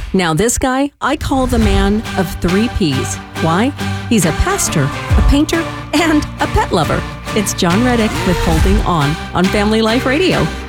Now this guy, I call the man of 3 Ps. Why? He's a pastor, a painter, and a pet lover. It's John Reddick with Holding On Family Life Radio.